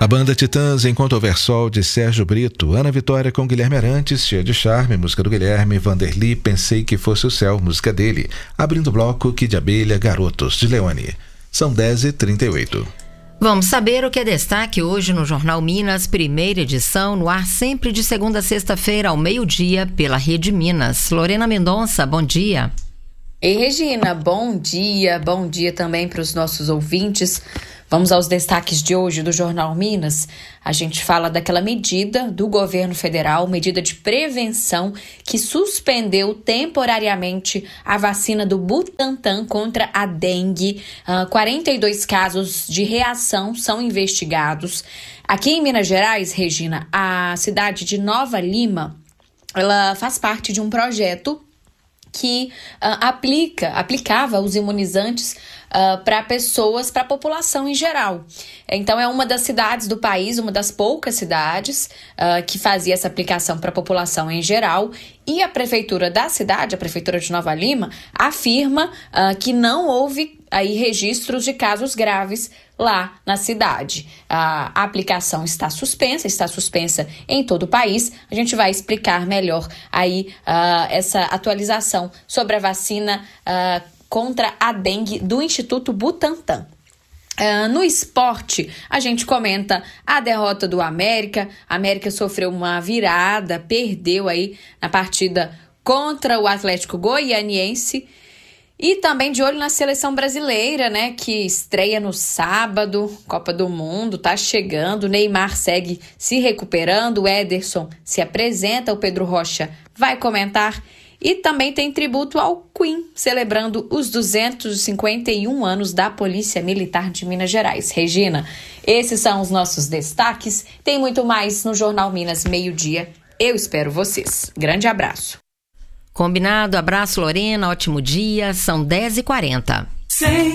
A banda Titãs Enquanto Houver Sol, de Sérgio Brito. Ana Vitória com Guilherme Arantes, Cheia de Charme, música do Guilherme. Vanderly, Pensei Que Fosse o Céu, música dele. Abrindo o bloco, Kid Abelha, Garotos, de Leone. São 10h38. Vamos saber o que é destaque hoje no Jornal Minas, primeira edição, no ar sempre de segunda a sexta-feira ao meio-dia pela Rede Minas. Lorena Mendonça, bom dia. Ei, Regina, bom dia também para os nossos ouvintes. Vamos aos destaques de hoje do Jornal Minas. A gente fala daquela medida do governo federal, medida de prevenção que suspendeu temporariamente a vacina do Butantan contra a dengue. 42 casos de reação são investigados. Aqui em Minas Gerais, Regina, a cidade de Nova Lima, ela faz parte de um projeto que aplicava os imunizantes para pessoas, para a população em geral. Então, é uma das cidades do país, uma das poucas cidades que fazia essa aplicação para a população em geral. E a prefeitura da cidade, a prefeitura de Nova Lima, afirma que não houve aí registros de casos graves lá na cidade. A aplicação está suspensa em todo o país. A gente vai explicar melhor aí essa atualização sobre a vacina contra a dengue do Instituto Butantan. No esporte, a gente comenta a derrota do América. A América sofreu uma virada, perdeu aí na partida contra o Atlético Goianiense. E também de olho na seleção brasileira, né, que estreia no sábado, Copa do Mundo, tá chegando, Neymar segue se recuperando, o Ederson se apresenta, o Pedro Rocha vai comentar. E também tem tributo ao Queen, celebrando os 251 anos da Polícia Militar de Minas Gerais. Regina, esses são os nossos destaques. Tem muito mais no Jornal Minas, meio-dia. Eu espero vocês. Grande abraço. Combinado, abraço Lorena, ótimo dia, são 10h40.